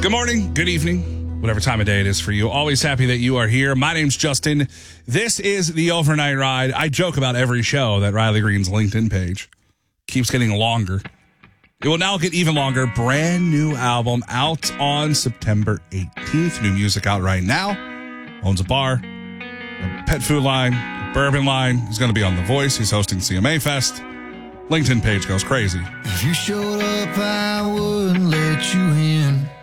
Good morning, good evening, whatever time of day it is for you. Always happy that you are here. My name's Justin. This is the Overnight Ride. I joke about every show that Riley Green's LinkedIn page keeps getting longer. It will now get even longer. Brand new album out on September 18th. New music out right now. Owns a bar, a pet food line, a bourbon line. He's going to be on The Voice. He's hosting CMA Fest. LinkedIn page goes crazy. If you showed up, I wouldn't let you in.